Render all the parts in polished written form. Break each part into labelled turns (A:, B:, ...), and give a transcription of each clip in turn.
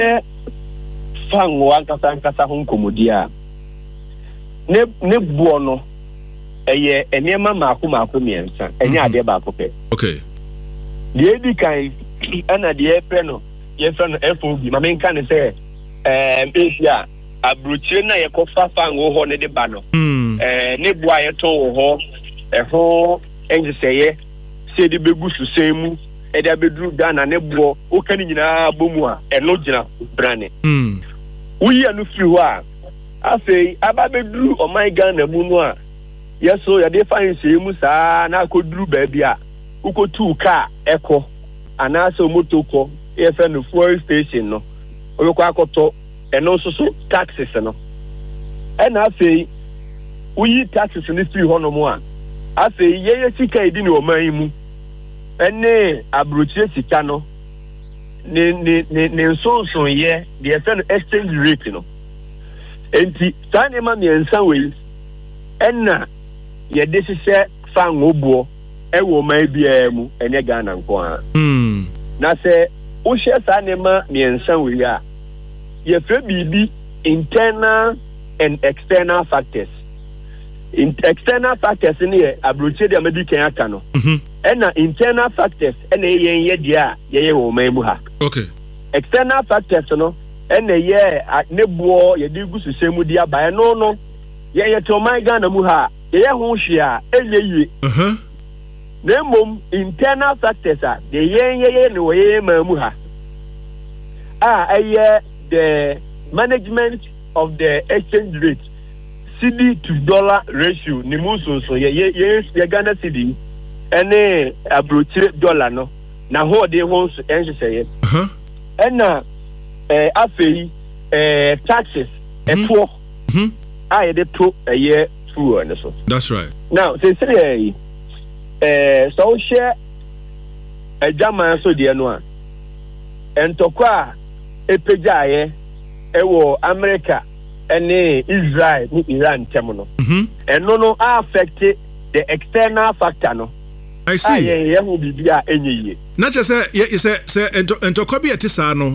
A: fan wankasa ho nkomodia ne buo no eye enema maako miensa enye ade ba ko pe
B: okay
A: die di kan ana die pe no ye fa no FOB ma men kan say Asia abrochire na ye ko fa fan wo ho ne de ba no ne bua ye to wo ho ho enje seye se de begusu semu e de bedru Ghana ne buo o kan nyina bomu a eno gina brane uyi anu fi ho a afei aba bedru o my Ghana mu no a yeso ya de fan semu saa na akodru ba bia ukotu ka eko anase motoko e fa no fuel station no o ko akoto eno so taxes no na afei uyi taxes ni fi ho no mu a afei yeye sika edi ni o man mu ene abrochire sika no ne so ye de fa no exchange rate no enti tane ma miensa we enna ye de sise fa ngobuo ewo man bia mu enye Ghana nko a na se wo hye sa ne ma miensa we a ye fe bibi internal and external factors. In external factors in here abrochire de American aka no na internal factors na ye dia ye wo man mu ha.
B: Okay.
A: External factors no na ye ne buo ye di gusu semu dia ba no ye to man Ghana mu ha ye ho hwea enye na mom internal factors a de ye ne wo ye man mu ha the management of the exchange rate CD to dollar ratio ni muso so ye Ghana CD ene abrochire dollar no na ho de ho so enhwehye ena afei taxes eto ye de to ye fuel ne so.
B: That's right.
A: Now say so share German so de no a entokwa epejaye ewo America ene Israel ni Iran temo no eno no affect the external factor no.
B: I see.
A: Ye ho bibia enye
B: na che se entokwa bi etisa no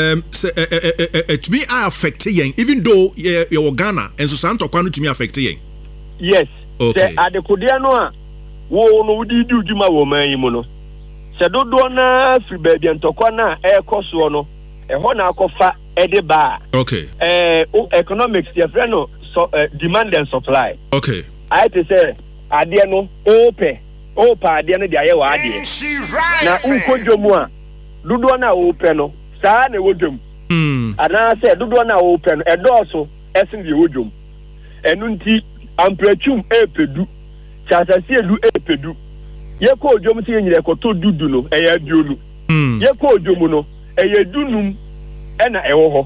B: it me affect yen even though ye Ghana enso san tokwa no tumi affect yen.
A: Yes.
B: Okay.
A: Se adekodia no a wo no wudi duduma wo man yi mu no se dodo na free baby entokwa na ekoso no ho na akofa ede ba.
B: Okay.
A: Economics your friend no demand and supply.
B: Okay.
A: I to say ade no opa ade no dia ye wa ade na unkojomu a dodo na ope no saa na wodwom ana say dodo na ope no edoso esin de wodwom enu nti amplachum epedu chasasi edu epedu ye ko odwom se nyire koto dudu no eya duonu ye ko odwom no eya dunum ena ewo ho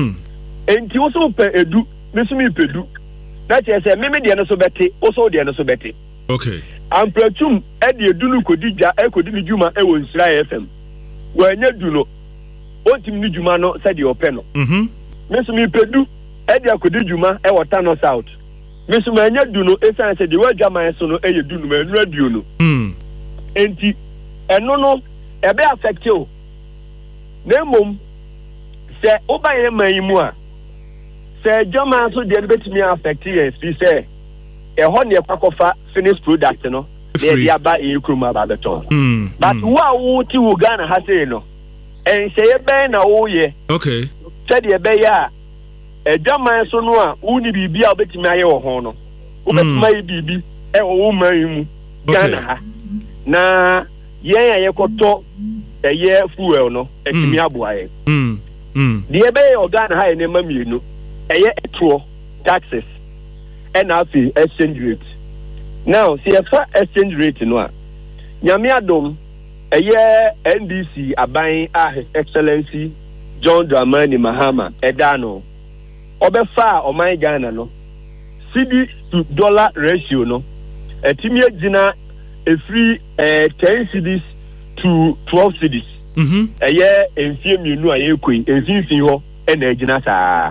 A: enti wo so pe edu mesumi pedu na che se meme de no so bete wo so de no so bete.
B: Okay.
A: Amplachum edi edunu kodija ekodi ni juma ewo Nsira FM wo anya du no ontim ni juma no se de ope no mesumi pedu edi akodi juma ewo Tano South mesumi anya du no esan se de wa German so no eye du no manu aduo no enti eno no ebe affect o na mom se obaye mayimu a se German so de betimi affect ye fi se ho ne kwakofa finished product no de dia ba ekruma ba beton but wo ti wo Ghana ha say no en se ye ben na wo ye.
B: Okay.
A: Se de be ya German so no a wo ni bibia obetimi aye wo ho no obetimi aye bibi wo mayimu Ghana ha na yen ye koto ye fuel no etimi aboaye de be ye Ghana ha ne mamienu eye eto taxes and afi exchange rate. Now see if exchange rate no a nyame adom eye NDC aban His Excellency John Dramani Mahama edano obefa o my Ghana no CD to dollar ratio no etimi agina a free 10 cedis to 12 cedis eye enfie mienu aye koi enfie ho na agina saa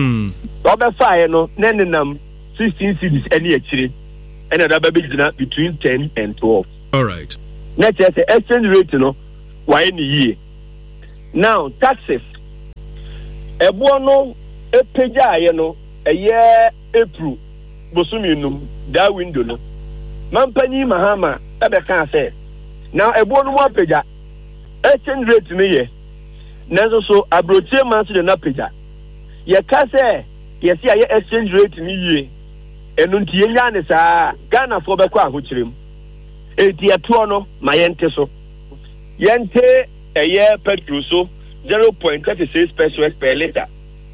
A: obefa ye no nenenam 16 cedis any actually and another big between 10 and 12.
B: All right.
A: Next year, exchange rate, why in the year. Now, taxes. eboɔ no epagya no ɛyɛ April bosumi num da window no mampani Mahama ɛbɛka sɛ na eboɔ no mu apagya exchange rate no yɛ nanso so abrotie man so de na pagya yɛka sɛ yɛsi ayɛ exchange rate ni yie enu nti yɛnya ne saa Ghana fo bɛkɔ ahokyerem eti ɛtoɔ no ma yɛnte so yɛnte ɛyɛ petrol so 0.36 pesos per liter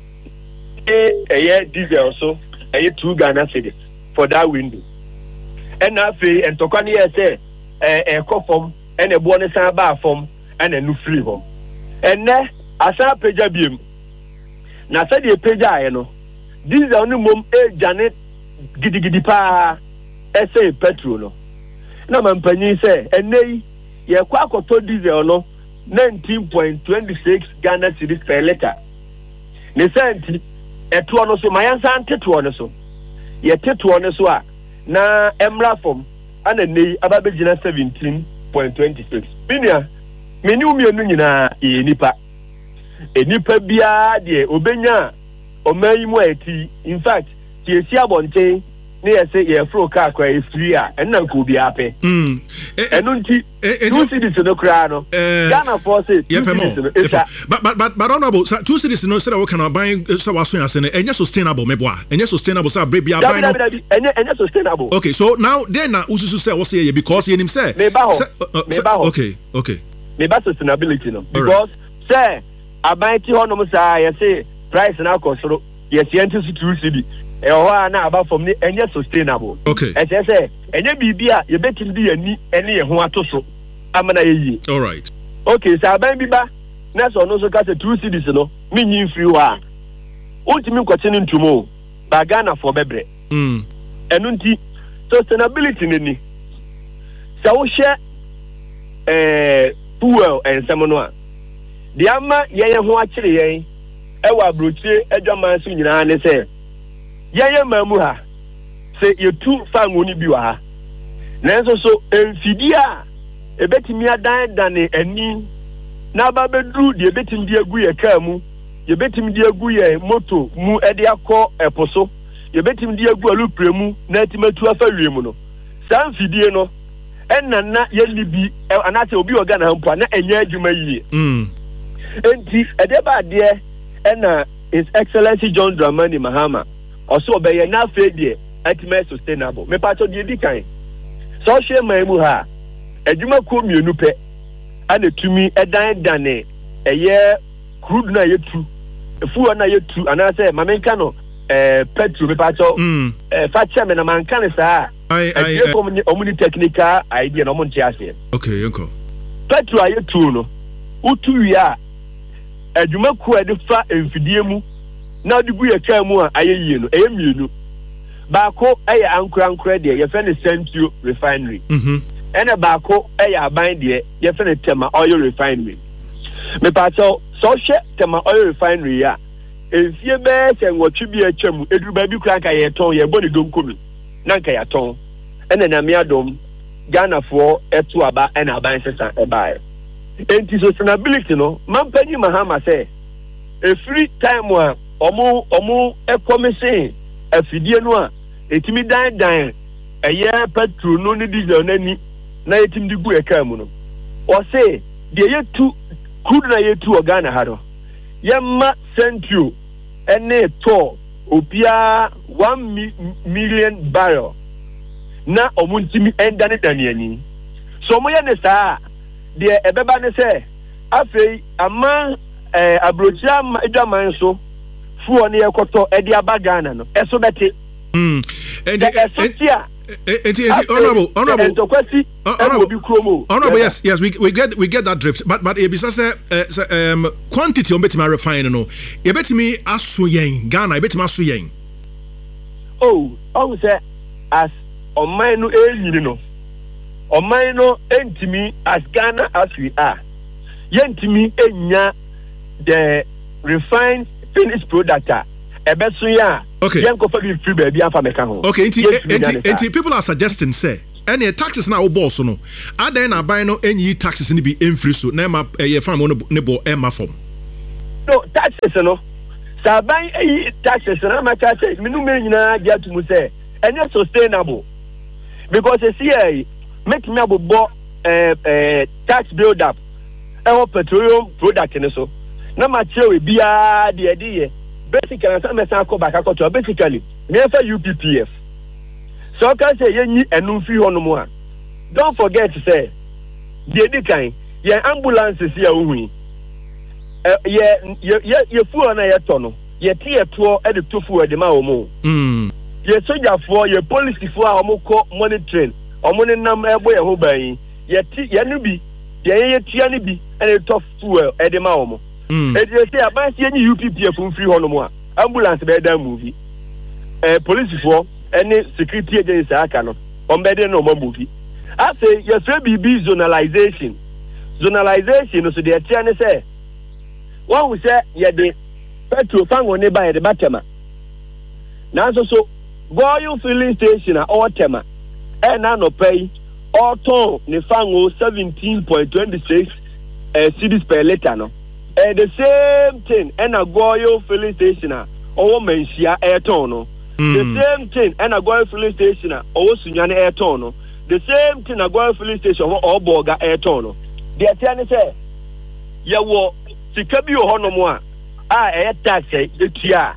A: ɛyɛ diesel so ɛyɛ 2 Ghana cedis for that window ɛna afei ntɔkwa ne yɛ sɛ ɛkɔ fam ɛna ɛboɔ ne san baa fam ɛna ɛnu firi hɔ ɛnɛ asan pagya biem na sɛdeɛ pagya ayɛ no diesel no mom ɛgyane gidigidi paa ɛsɛ petrol no na mampanyin sɛ ɛnɛ yi yɛkɔ akɔtɔ diesel no 19.26 Ghana cedis per liter ne sɛnti ɛtoɔ no so ma yɛnsan tetoɔ no so yɛtetoɔ no so a na ɛmra fam ana nei aba bɛgyina 17.26 binia meni umienu nyinaa yɛ nipa enipa biara deɛ obenya ɔman yi mu a ɛti in fact tiesi abɔnten ne yɛsɛ yɛforo kaa kora ɛfiri a ɛnna nka obiara pɛ ɛno nti 2 cities no koraa no Ghana for say 2 cities no
B: but honorable 2 cities no sɛ wɔka no aban sɛ waso ase no ɛnyɛ sustainable meboa ɛnyɛ sustainable sɛ abrɛ bia aban no
A: ɛnyɛ sustainable.
B: Okay, so now then na ususu sɛ wɔsɛ yɛ because yɛnim sɛ
A: meba hɔ
B: okay
A: meba sustainability no because sɛ aban ti hɔ nom saa yɛsɛ price na akɔ soro yɛsɛ nti so 2 cities ɛwɔ a na aba fam ne ɛnyɛ sustainable.
B: Okay.
A: Ɛsɛ sɛ ɛnyɛ biribi a yɛbɛtumi di yɛni ɛne yɛn ho ato so ama na yɛyie.
B: All right.
A: Okay, sɛ aban bi ba na sɛ ɔno nso ka sɛ 2 cities no menyi mfiri hɔ a wontumi nkɔkye ne ntom o ba Ghanafoɔ bɛbrɛ. Ɛno nti sustainability no ni sɛ wohyɛ fuel nsɛm no a deɛ ama yɛyɛ ho akyere yɛn ɛwɔ aburokyire adwaman so nyinaa ne sɛ yɛyɛ mamu ha sɛ yɛtu fango ni bi wɔ ha nanso so mfidie a ebetumi adan ani na aba beduru deɛ ebetumi de agu yɛ kaa mu yɛbetumi de agu yɛ moto mu ɛde akɔ ɛpo so yɛbetumi de agu alupre mu na atimatu afa wiem no saa mfidie no ɛnna na yɛli bi anaasɛ obi wɔ Ghana mpo na ɛnyɛ adwuma yie enti ɛde ba adeɛ ɛna His Excellency John Dramani Mahama also obey na afedie ultimate sustainable me pato die di kan so hwe man mu ha adwuma ko mienu pɛ ana tumi ɛdan dane ɛyɛ crude na yɛtu fuel na yɛtu ana sɛ mamenka no petrol me pato fa chairman na manka ne saa ai omuni technical idea no mo ntia ase
B: okay yanko
A: petrol ayɛtu no utu wi a adwuma ko ɛde fa mfidie mu na de gu yɛ kaa mu a ayɛ yie no ɛyɛ mienu baako ɛyɛ ankora deɛ yɛfɛ ne Centio refinery ɛna baako ɛyɛ aban deɛ yɛfɛ ne Tema oil refinery mepatɔ sɛ ɔhwɛ Tema oil refinery a efie bɛɛ sɛ nwɔtwe bi atwam eduru baabi kura nka yɛtɔn yɛbɔ ne donkomi na nka yɛtɔn ɛna nyame adom Ghanafoɔ ɛto aba ɛna aban sesa ɛbaeɛ enti sustainability no mampanyi Mahama sɛ efiri time a ɔmo ɛkɔmisen afidie no a etimi dan ɛyɛ petrol no ne diesel n'ani na yɛtimi de gu ɛka mu no ɔse deɛ yɛtu crude na yɛtu wɔ Ghana ha no yɛma Centio ɛne tɔ obia 1 million barrel na ɔmo ntimi ɛndane ani so ɔmo yɛ ne saa deɛ ɛbɛba ne sɛ afei ama abrokyia adwaman so fuo ne yɛkɔtɔ ɛde aba Ghana no ɛso bɛte
B: honorable yes we get that drift but ebisa sɛ quantity on betimi refine no yɛbɛtumi aso yɛn Ghana yɛbɛtumi aso yɛn
A: ɔhu sɛ as ɔman no ɛnyini no ɔman no ɛntimi as Ghana as we are yɛntimi ɛnya the refined finished product ebeso ya yen ko fa bi free baby afa meka ho
B: okay enti people are suggesting say any taxes na wo boss no adan na ban no enyi taxes ni bi emfiri so na ma ye fam no ne bo e ma fom
A: no taxes no Saban taxes na maka say minu me nyina dia to mu say enya sustainable because see make me abobo tax build up petroleum product ni so na ma chewe bia de basically na me san ko back akoto basically me fa UPPF so can say yenyi enu fi hono a don't forget to say the kind ye ambulances here ohu ye fuel na ye tono ye tie to e de to fuel de ma omo ye soldier for ye police for a omo ko monitoring omo ne nam ebo ye ho ban ye no bi ye tia ne bi e de to fuel e de ma omo e de say aban se yenyi UPPF free hono mo a ambulance be da movie police for any security agency aka no on be de no mo movie I say yes we be zonalization so the tia ne say one who say ye de petrol fan woni ba ye de batema na so Goyo filling station a all tema e na no pay all ton ne fan 17.26 cedis per liter no the same thing and a Goyo filling station a owo mensia e ton no the same thing and a Goyo filling station a owo sunyane e ton no the same thing a Goyo filling station owo boga e ton no the atiane say ye wo sika bi ho no mo a e tax e tua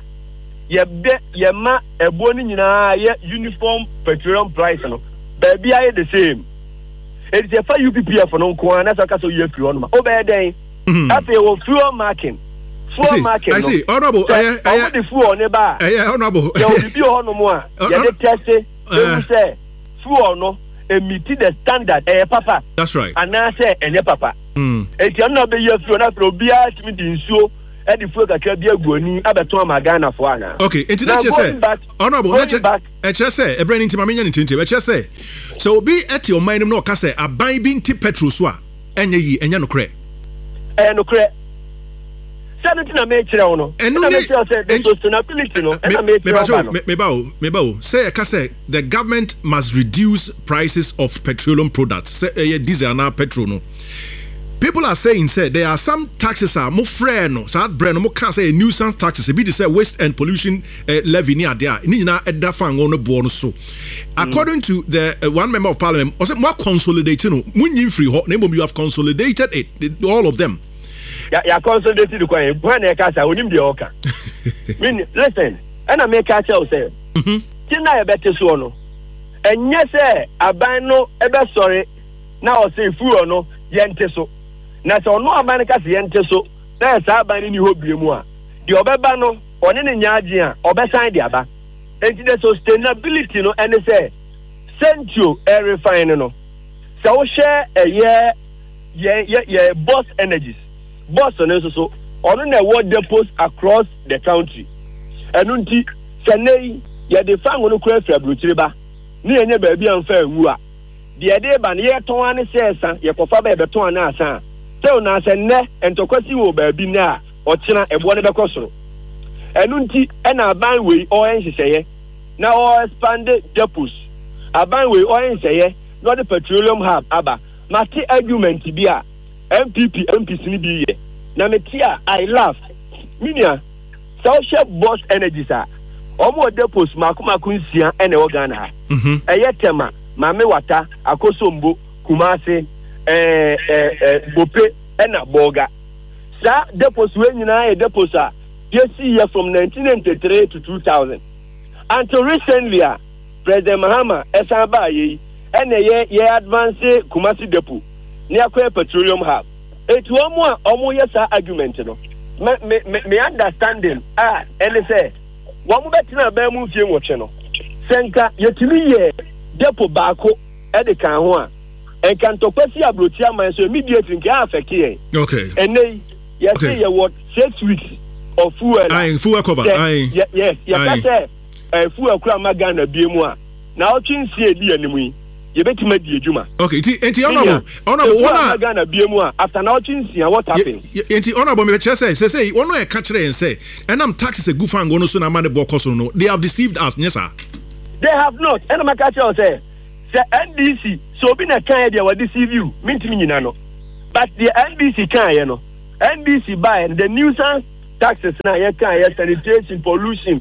A: ye ma ebo ni nyina ye uniform petroleum price no baby aye the same it is for UPPF no nko na so ka so ye free on ma o be den after wo fuel marking
B: I see honorable
A: the fuel ne ba
B: honorable
A: ye o bi ho no mo a ye de test e say fuel no meet the standard papa
B: that's right
A: and na say enye papa e ti na be ye fuel na for obi a timi di nsuo e di fuel kakra bi aguani abeton amagana fo ana
B: okay internet say honorable e say e brain intima menya ntintim e say so obi eti o man no ka say aban bi nti petrol so a enye yi enye no kre
A: no kre sanity na me kire wono na me say sustainability no na me kire
B: me ba say ka say the government must reduce prices of petroleum products say diesel na petrol no. People are saying, say there are some taxes are more free no. So that brand no can say nuisance taxes. It be the say waste and pollution levy near there. Ni na edda fan on no so. According to the one member of parliament, was it more consolidated no? Munyin free ho. Name you have consolidated it all of them.
A: Yeah, consolidated the coin. When I catch, I wouldn't be okay. Listen, and I make catch out say. Tina e better so no. And yes, aban no ebe sorry. Now say fuel no yente so. Na so no America se yente so na sa aban ni ho biemu a de obeba no one ne nyaage a obesan de aba enti the sustainability no ene say central air refine no so share ye boss energies boss no so on na what depots across the country enu nti senei ye de fan no kura fra brochiriba ni enye ba bia mfa ewu a de de ba ne ye ton ane se esa ye kofa ba be ton na asa so na se ne entokwasi wo ba bi na o kina ebo ne be kosoro enu nti e na ban we o enhihye na o expand depots aban we o enhihye no the petroleum hub aba mati argument bi a MPs ni bi ye na metia I laugh minia social boss energies a omo depots makomako nsia ene o Ghana eye tema mame wata akosombo kumase bope ena boga sa depots we nyina depots a you see here from 1993 to 2000 until recently President Mahama esaba ye ene ye advance kumasi depot ni akwa petroleum hub etu omo yesa argument no me understanding ene say wo mo betina ba mu fie nwoche no senka yetimi ye depot baako e de kan ho a enkantokwasi abrochi aman so immediately nke affect ye
B: okay
A: ene ye say ye what 6 weeks of fuel
B: fuel cover
A: yes ya say fuel kura magana biemu a na o twinsie di animu yi ye betima di adwuma
B: okay enti honorable one
A: magana biemu a after na o twinsie what happen
B: enti honorable me say one no e ka kire en say enam taxes egu fan go no so na man bo koso no they have deceived us yes sir
A: they have not enam ka kire say NDC so be na kan dia we deceive you mintimi nyina no but the NDC kan ye no NDC buy the nuisance taxes na sanitation, pollution,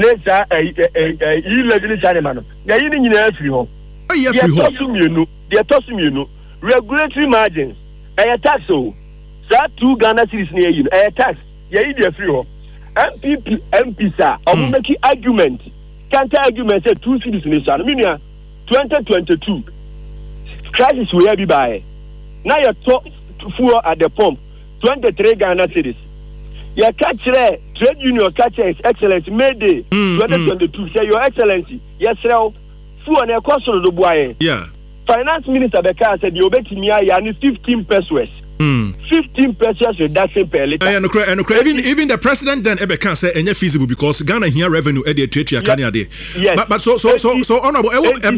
A: illegal animal. They are in free home. They are tossing you. Regulatory margins. A tax so. That 2 Ghana cities near you. A tax. They are free home. MP sir. I will make argument. Counter argument say 2 cities in this. I mean 2022. Crisis will be by. Now you're fuel at the pump. 23 Ghana cities. Your catch trade union catch His Excellency May Day 2022. Say Your Excellency, yes, sir. Fuel and a cost of the boy.
B: Yeah.
A: Finance Minister Becca said you bet me I need 15 pesos. 15 pesos reduction per liter.
B: Even the president then Ebeka said any feasible because Ghana here revenue at the trade Kenya day.
A: Yes.
B: But so honorable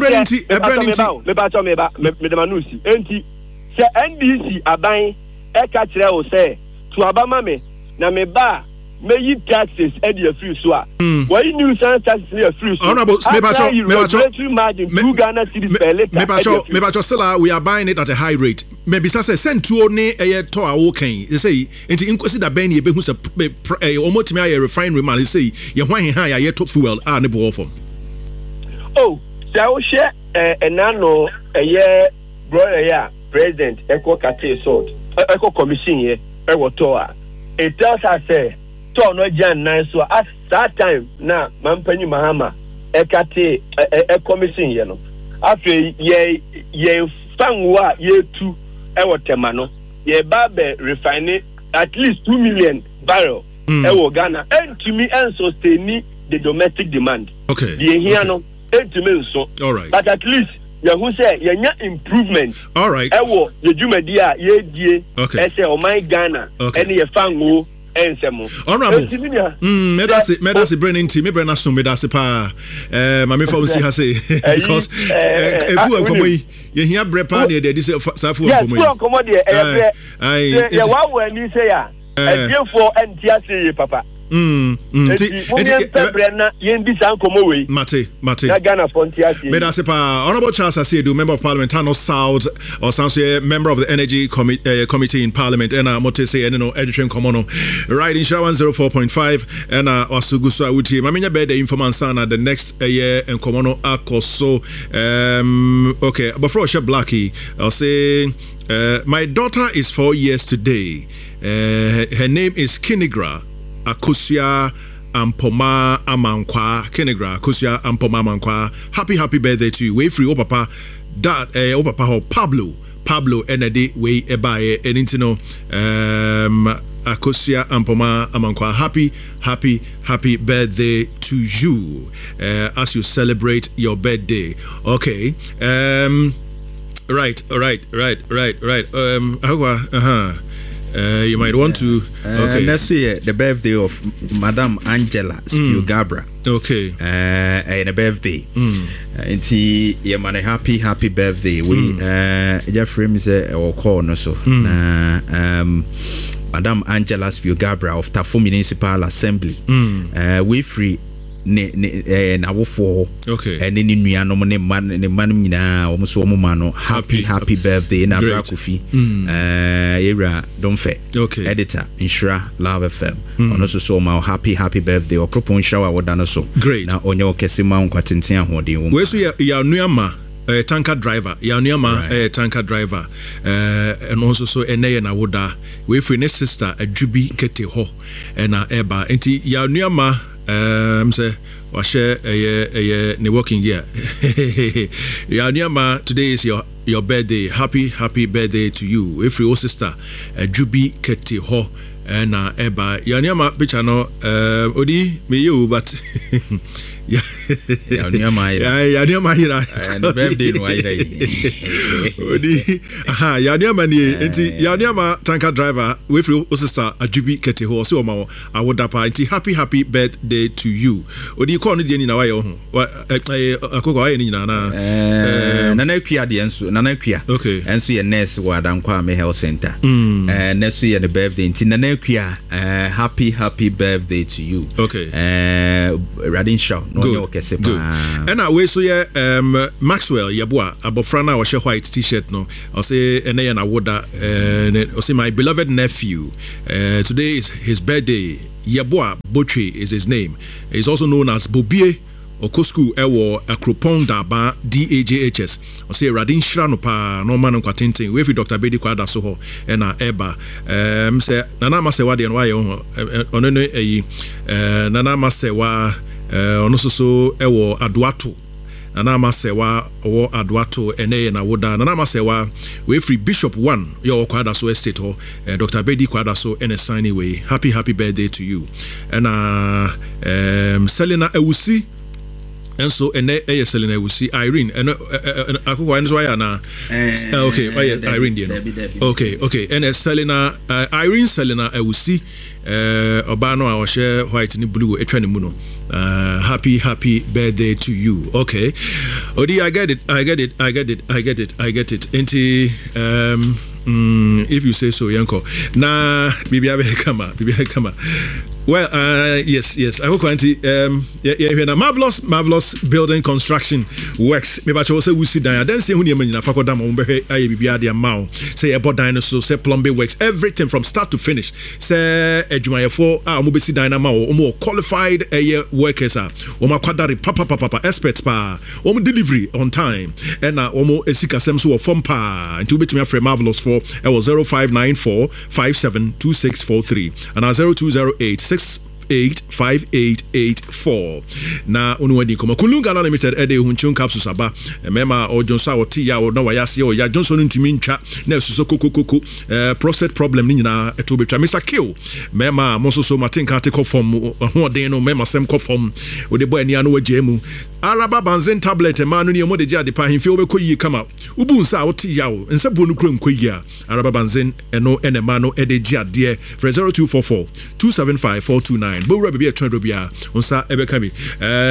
A: NDC aban eka kire o say to abama me na me ba me yi taxes e dey free so a why new taxes dey free so
B: honorable me
A: margin 2 Ghana cedis per liter
B: me ba still we are buying it at a high rate maybe say send to ne to a wo kan they say enti inkosi da ban ye be hu say omotimi aye refinery man they say ye hwan ha ya top fuel ne bo from
A: oh say o share enano brother ya president Echo Kate Sort Echo Commission here Ewotoa. It tells us say to no Jan 9 so at that time na Mampani Mahama Ekate a commission here no. After ye fangwa ye 2 Ewotema ye babe refine at least 2 million barrel Ewo Ghana and to me and sustain the domestic demand.
B: Okay.
A: The here no and to me so.
B: All right.
A: But at least who say yanya improvement.
B: All right.
A: Ewo ye jumadi a ye die.
B: Okay.
A: Ese o my Ghana. Okay. Ene ye fango ensemo.
B: Honorable. Medasi Brennan team. Me Brennan so medasi pa. Mami for see ha say because efu enkomo yi ye hia brepa ne de dis safu enkomo yi.
A: Yes, enkomo de ye wa wa ni say ya. Ediefo entia say papa. Mate.
B: Honorable Charles Asiedu, member of Parliament, Tano South, or Sansuye, member of the Energy Committee in Parliament, and Motese, and Education Komono, right in Shawan 04.5, and Osugusu Awuti. Maminya bed the informansana the next year and Komono Akoso. Okay, before I share Blackie, I'll say my daughter is 4 years today. Her name is Kinigra Akusia Ampoma Amankwa. Kinigra Akusia Ampoma Amankwa. Happy birthday to you. Way free Papa that Papa Pablo Enedi way ebaye enintino Akusia Ampoma Amankwa. Happy birthday to you as you celebrate your birthday. Okay. Right. You might want to. Okay.
C: Next year, the birthday of Madame Angela Spiugabra.
B: Okay.
C: And a birthday. And he, man, a happy birthday. We, Jeffrey, say, or call no so. Madame Angela Spiugabra of Tafu Municipal Assembly. We free. Na wofo
B: okay
C: and ni nuano mo ne man nyina wo so mo mano happy birthday na bra kofi era don't fe
B: okay
C: editor Inshra Love FM ono so ma happy birthday okropon shower wo dano so
B: great
C: na onye okese ma nkwatenten ahode wo
B: we so ya nuama tanker driver ya nuama tanker driver and also so eneye na woda we free ne sister adwubi kete ho na eba enti ya nuama say share a working year. Yeah, Nyama, today is your birthday. Happy birthday to you. If your sister Jubi Keti Ho and Eba Yanyama Bichano Odi me you but yeah Yanyama Hira
C: and birthday no
B: Odi Yanyama ni enti Yanyama tanker driver with your sister Jubi Keti Ho so ma awodapa enti happy birthday to you. Odi call no die ni na wa ye ho akoko wa ye ni na
C: Nana Kwia de enso Nana Kwia
B: okay
C: enso ye nurse wa Dankwa Me Health Center next year the birthday enti Nana Equia, happy birthday to you.
B: Okay.
C: Radin Shaw.
B: Good. And I so Maxwell Yabua Abofrana or white t-shirt no. I say and then I would say my beloved nephew. Today is his birthday. Yabua Botri is his name. He's also known as Bobie Okosku Ewo Akropong Daba DAJHS. I say Radin Shrano pa no man kwatintin. We fi Dr. Bedi Kwada Soho and Eba. Say Nana Masewa de why onene Nana Masewa ono so Ewo Aduato. Nana Masewa or Aduato ene na woda Nana Masewa we free Bishop 1 your Kwada So estate ho Dr. Bedi Kwada So and a signing way. Happy birthday to you. And Selena Ewusi. And so, and Selena will see Irene and okay, Irene, okay, and Selena, Irene Selena, I will see Obano, our share white and blue, a training muno. Happy birthday to you. Okay, Odi, I get it. Into if you say so, Yanko. Nah, Bibi Kama. Well, yes. I will quanti. Yeah, marvelous building construction works. Maybe I also will sit down. Then say when you mean na fako dam umbe aye bibi ade amao. Say about dinosaur, say plumbing works, everything from start to finish. Say edwumayefo a omo be sit down amao, omo qualified workers are. Omo kwadare papa experts pa. Omo delivery on time. And na omo esika sem so form pa. Until betumi afre marvelous for 0594 572643 and 0208 85884 na onwadi koma kulunga na limited ede hunchun capsules aba mema ojonso awoti ya na wayase o ya Johnson ntumi ntwa na esuso kokokoko prostate problem ni nyina eto betwa Mr. Kill mema mososo matinka take form ho den no mema sem ko form o de boy ani anu wagemu araba banzen tablet ma no ne mo de gya de pa hemfe obekɔ yi kama ubu nsa awoti ya o nsa bonu krom kɔyi a araba banzen eno enema no ede gya de 0244 275 429 Bowra baby atwa bia onsa ebeka mi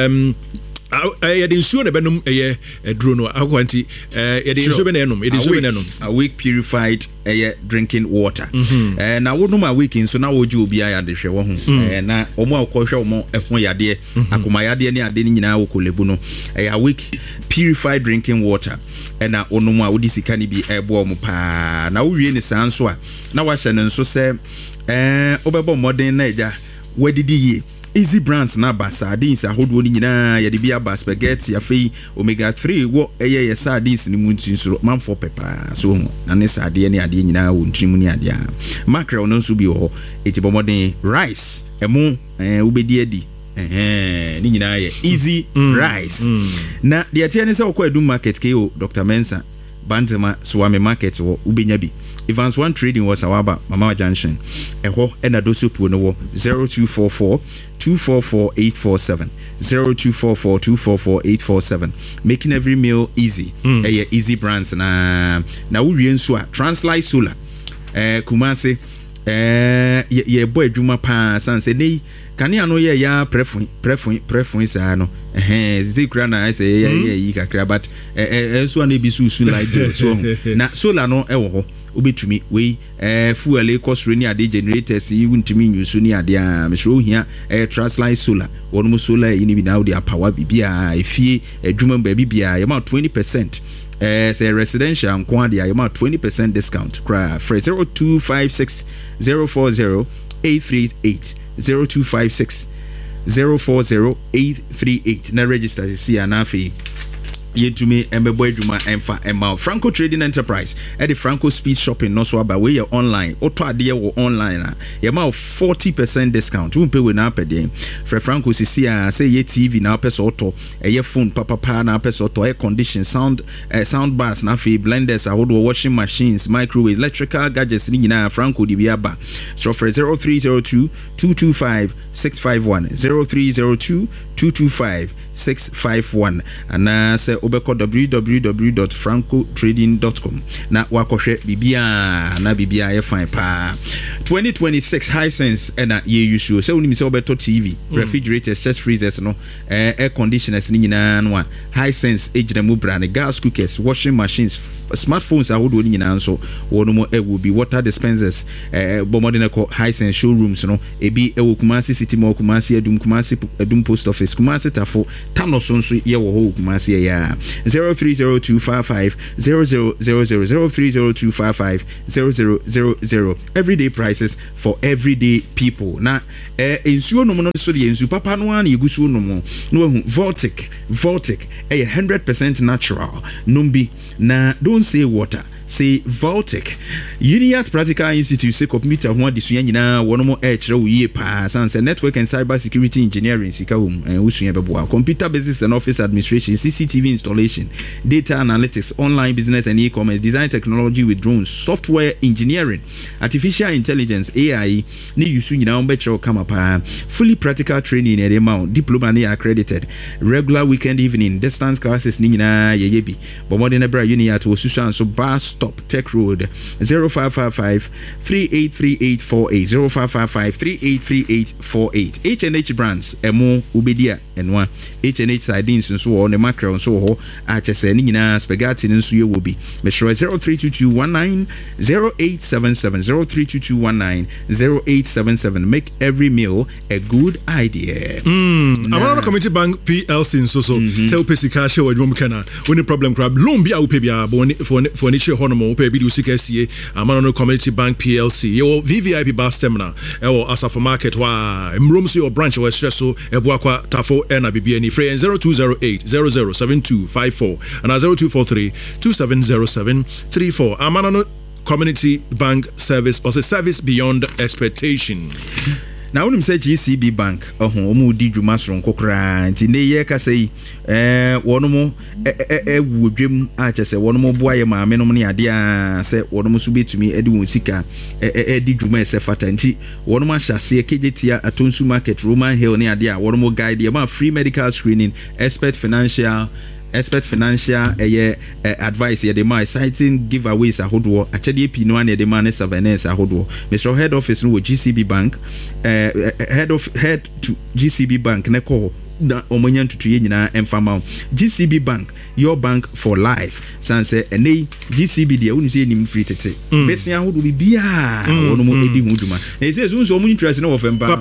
B: yɛde nsuo na bɛnom ɛyɛ duro no akwanti yɛde nsuo bɛ na ɛnom
C: a weak purified drinking water na wonum a weak nso na woju obi ayade hwɛ wo ho na omo akɔhwɛ omo ɛho yade akoma yade ne ade nyinaa wo kolebu no a weak purified drinking water na onum a wodi sika ne bi ɛbo omo pa na wo wie ne san so a na wa hyɛ ne nso sɛ obɛbɔ modern na agya wadidi ye easy brands na sardines ahodo ni nyina ya de bia spaghetti afei omega 3 wo eye sardines ni muntu nsuro manfo pepa so na ne sardine ne ade nyina wo ntrimu ni ade a mackerel no nso bi ho etibomodin rice emu ubedi adi ni nyina ye easy rice na de atia ne se okwa Adum market KO Dr. Mensa Bantama Swami market wo ubenya bi Evans One Trading was Awaba Mama Junction eho ena dosupu no wo 0244 244847 0244 244847 making every meal easy easy brands na wo wie nso a Translight Solar Kumase ye boy adwuma pa sanse nei kane ano ye ya prefun sa no zikra na say ye kakra but so na bi su like so na solar no ewo ho obetumi we fuel cost reni ade generators yi wuntumi nyusu ni ade a mesro hia Translight Solar wonum solar yi ni bi na the power bibia efie adwuma ba bibia yema 20% say residential nko ade yema 20% discount cry for 0256 040 838 0256 040 838 na register si anafi yetumi emebo adwuma emfa emma Franco Trading Enterprise at the Franco Speed Shopping no so about we online auto ade wo online na ye ma 40% discount we pay we na pede for Franco sisi a say ye TV na pese auto ye phone papa na pese auto air condition sound bars na fe blenders ahodo washing machines microwave electrical gadgets ni nyina Franco di biaba so for 0302 225 651 0302 225 651 and say wobɛkɔ www.francotrading.com na wakɔhwɛ bibia na bibia yɛ fine pa 2026 Hisense ɛna yɛ use sɛ wonim sɛ wobɛtɔ TV refrigerators chest freezers no air conditioners ni nyinaa no a Hisense egyina mu bra ne gas cookers washing machines smartphones ahodoɔ ni nyinaa nso wɔn mo ɛwɔ bi water dispensers bɔmɔden ɛkɔ Hisense showrooms no ebi ɛwɔ Kumasi City Mall Kumasi Adum Post Office Kumasi Tafo Thanos nso yɛ wɔ hɔ Kumasi ya 0302550000 everyday prices for everyday people na nsuo nom no so de nsuo papa no ana yegusuo nom no ehu Voltic 100% natural numbi na don't say water say Voltic Uniat Practical Institute say computer ho adesua nyina wono mo kyerɛ wo yie pa sanse network and cyber security engineering sika wom usua beboa computer business and office administration CCTV installation data analytics online business and e-commerce design technology with drones software engineering artificial intelligence AI ni yusu nyina wo kyerɛ kama pa fully practical training and amount diploma ni accredited regular weekend evening distance classes ni nyina yeyebi bomode na bra Uniat wo susu so bus stop Tech Road 0555 383848 0555 383848 H&H brands emo ubedia enwa H&H sardines nso wo ne mackerel nso ho a chese ni nyina spaghetti nso ye wo bi me sure 032219 0877 032219 make every meal a good idea.
B: Amana Community Bank PLC nso so say opesika she wo dwom kana woni problem crab loan bi a wo pe bia for ni honomo pe bi usika sie Amana Community Bank PLC yo VVIP bus terminal ewo Asafo Market wa mrom so your branch wa stress so ebo akwa tafo na bibia ni free 0208 007254 and 0243 270734 Amana Community Bank service or service beyond expectation.
C: Na wonim sɛ GCB Bank omu di dwuma soro nkokra nti ne ye ka sɛ wono mo wodwem a kyɛ sɛ wono mo boa ye maame no ne ade a sɛ wono mo so betumi edi won sika di dwuma ɛsɛ fata nti wono mo ahyase kejetia Atonsu Market Roman Hill ne ade a wono mo guide ye ma free medical screening expert financial advice ye de my citing giveaways ahodo achede pi no ane de man surveillance ahodo Mr. Head Office no GCB Bank head to GCB Bank ne ko na omonya ntutu ye nyina emfama GCB Bank your bank for life sanse ene GCB de wonu se nim free tete besia ahodo bibia wono mo edi hu duma na se so omo interest na wo fempa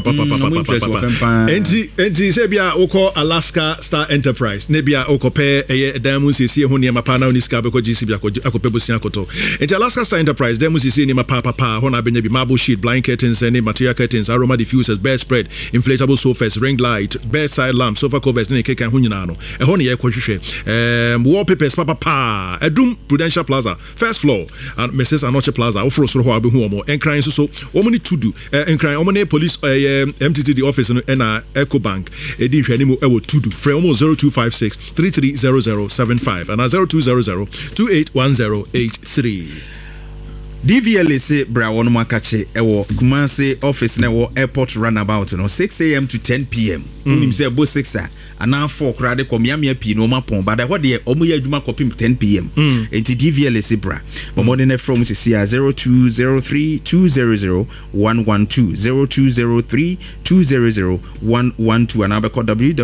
B: enti se bia woko Alaska Star Enterprise ne bia woko pe diamond se ho ne mapa na uniska be ko GCB akope bosia akoto enti Alaska Star Enterprise diamond se ne mapa ho na benya bi marble sheet blind curtains and material curtains aroma diffusers bedspread inflatable sofas ring light bedside lamp sofa covers ne keka ho nyina no ho ne ye kohwehwe wallpapers papa Adum Prudential Plaza first floor and Mrs. Anoche Plaza ofro soro ho abehu omo enkran so omo ni tudu enkran omo ne police MTT the office no na Eco Bank edi hwani mu ewo tudu frame omo 0256 330075 and 0200 281083
C: DVLA say bra wono makache ewo Kumasi office na wo airport runabout no 6 a.m. to 10 p.m. Unim say bo 6 ana 4 krade komiamia pi no mapon but what dey omo ya adwuma kopim 10 p.m. Enti DVLA say bra bomode na from say 0203 200 112 0203 200 112 and abeko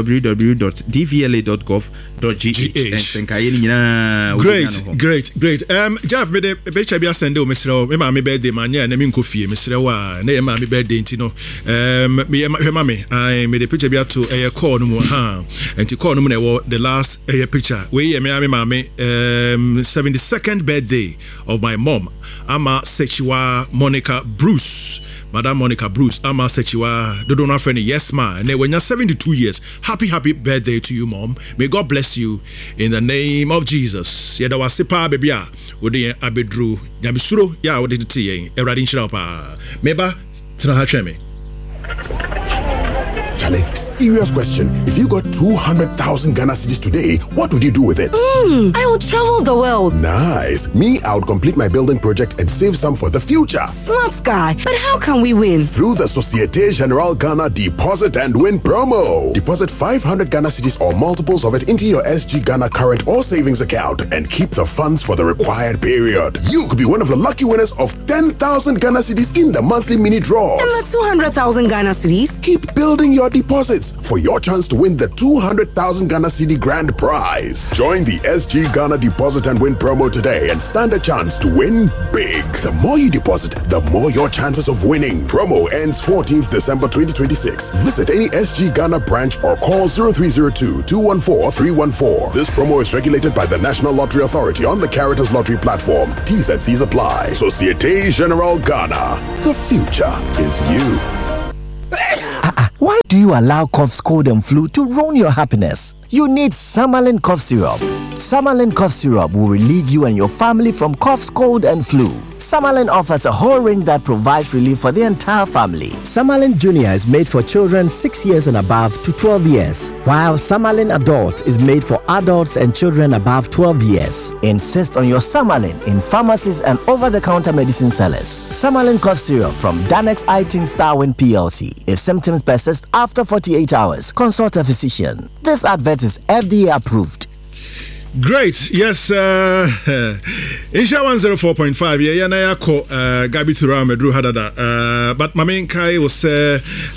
C: www.dvla.gov.gh and senkaye nyina
B: great Jeff me de becha bia send o me ma me birthday man ya na me nkofie mesre wa na ye ma me birthday ntino me hwema me I me the picture bia to call no mu enti call no mu na the last picture we ye me ma me 72nd birthday of my mom ama Sechiwa Monica Bruce Madam Monica Bruce ama Sechiwa dodo na friend yes ma na when you're 72 years happy birthday to you mom may God bless you in the name of Jesus yeda wasipa baby a wode abedru nyabisuro ya wode tete yen erade nhyira pa meba tena ha tweme
D: Charlie, serious question. If you got 200,000 Ghana cedis today, what would you do with it?
E: I would travel the world.
D: Nice. Me, I would complete my building project and save some for the future.
E: Smart guy. But how can we win?
D: Through the Societe Generale Ghana Deposit and Win promo. Deposit 500 Ghana cedis or multiples of it into your SG Ghana current or savings account and keep the funds for the required period. You could be one of the lucky winners of 10,000 Ghana cedis in the monthly mini draws.
E: And the 200,000 Ghana cedis?
D: Keep building your deposits for your chance to win the 200,000 Ghana cedi grand prize. Join the SG Ghana Deposit and Win promo today and stand a chance to win big. The more you deposit, the more your chances of winning. Promo ends 14th December 2026. Visit any SG Ghana branch or call 0302-214-314. This promo is regulated by the National Lottery Authority on the Caritas Lottery platform. T's and C's apply. Societe Generale Ghana. The future is you.
F: Why do you allow cough, cold, and flu to ruin your happiness? You need Samalin Cough Syrup. Samalin Cough Syrup will relieve you and your family from coughs, cold, and flu. Samalin offers a whole range that provides relief for the entire family. Samalin Junior is made for children 6 years and above to 12 years, while Samalin Adult is made for adults and children above 12 years. Insist on your Samalin in pharmacies and over-the-counter medicine sellers. Samalin Cough Syrup from Danex iTeam Starwin PLC. If symptoms persist after 48 hours, consult a physician. This advert is FDA approved.
B: Great, yes. Insha 104.5. Yeah, na yako Gabi Thura Medru Hadada. But my main kai will say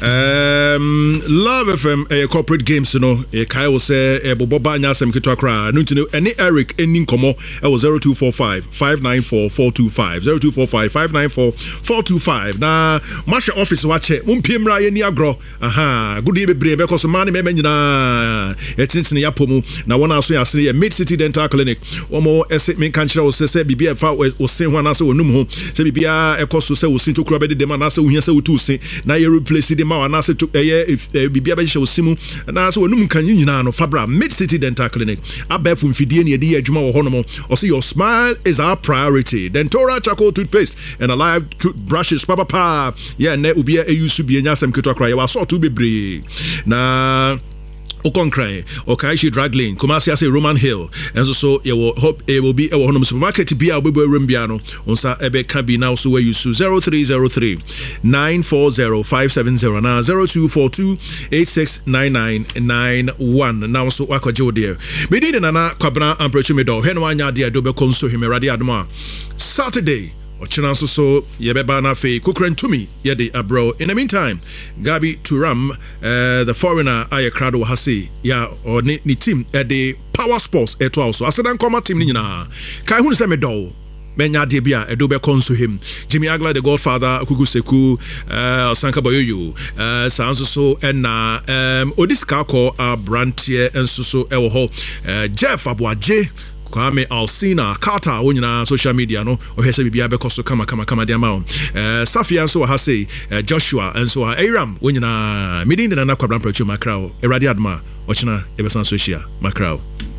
B: Love FM corporate games, you know. Kai will say Boba Nyasem Kitwakra. Nuntino any Eric ending komo 0245 594 425 0245 594 425. Na Masha office wache mumpimra ye ni agro. Aha, good day bebre because man me nyina etintin yapomu na wona so yasre mid City Dental Clinic. Omo ese me kan kire wo se bibia fa wo sen ho na se wonum ho se bibia ekoso se wo sin to kura be de ma na se wo hia se wo tu sin na ye replace de ma na se to bibia be hye wo simu na se wonum kan nyina no fabra Mid City Dental Clinic abefu mfidie ne de adwuma wo ho no mo o se your smile is our priority. Dentora charcoal toothpaste and alive toothbrushes papa yeah na ubia use bi nya sam keto kra ye wa so to bebre na Okonkran, Okaishi Drag Lane, Kumasi say Roman Hill, and so you will hope it will be a Honum supermarket be a Rumbiano, Onsa Ebe can be now so where you 0303 940 570 now 0242 869991 now so Wakajo dear. Medina Nana Kabana and Prechumedo, Henwanya dear Dobe Conso Himeradi Adma. Saturday. Chinanso so yebeba na fe kukren to me yede abro. In the meantime, Gabi Turam, the foreigner aye crowd hasi ya or ni team at the Power Sports eto also. Asedan koma team ni nyina. Kai hu se medo. Menya debia edobe konso him. Jimmy Agla the Godfather Kugu Seku Sanka Boyoyo sanso so na Odiska ko Brantier enso so ewo ho Jeff Abuaje Kwame Alcina Carter on social media no or hese bibia be koso kama dia ma Safia so ha say Joshua and so Aram when na midin na kwabran prochu makrao Eradi Adma ochina ebesan social makrao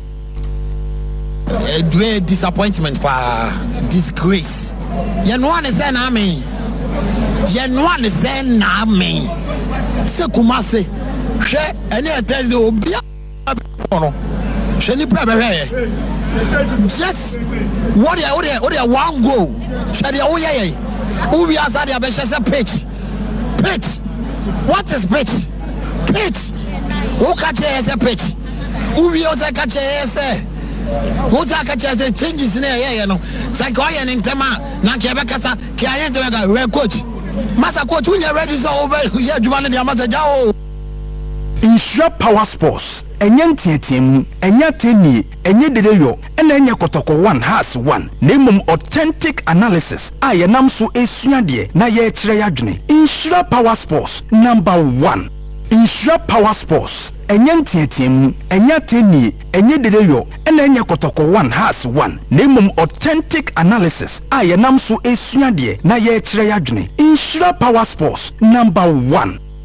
G: great disappointment pa disgrace you know what say na me you know what say na me se kumase hwe ene Thursday obia no hwe ni pra be just what they one go hwe they wo ye who we asade abehye pitch what is pitch who catch say pitch who we also catch say who's that catch say changes in here no say go yen ntema na ke be kasa ke ayen ntema ga we coach master coach when you ready so over here djuma na dia master jao
H: Insure Power Sports enye ntietim enye teni enye dedeyo ena enye kotoko 1 has 1 nemum authentic analysis ayenam so esuade na ye kire yadwene Insure Power Sports number 1 Insure Power Sports enye ntietim enye teni enye dedeyo ena enye kotoko 1 has 1 nemum authentic analysis ayenam so esuade na ye kire yadwene Insure Power Sports number 1